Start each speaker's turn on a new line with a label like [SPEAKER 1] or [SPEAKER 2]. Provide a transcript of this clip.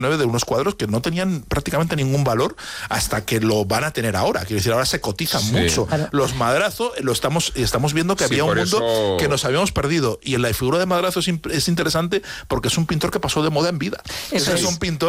[SPEAKER 1] de unos cuadros que no tenían prácticamente ningún valor hasta que lo van a tener ahora. Quiero decir, ahora se cotizan mucho.
[SPEAKER 2] Claro.
[SPEAKER 1] Los Madrazo estamos viendo que había un mundo que nos habíamos perdido. Y en la figura de Madrazo es interesante porque es un pintor que pasó de moda en vida.
[SPEAKER 2] Eso
[SPEAKER 1] es un pintor